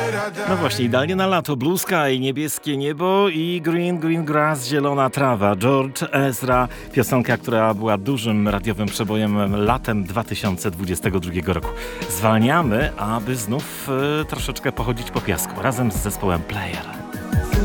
No właśnie, idealnie na lato. Blue Sky, niebieskie niebo i Green Green Grass, zielona trawa. George Ezra, piosenka, która była dużym radiowym przebojem latem 2022 roku. Zwalniamy, aby znów troszeczkę pochodzić po piasku razem z zespołem Player.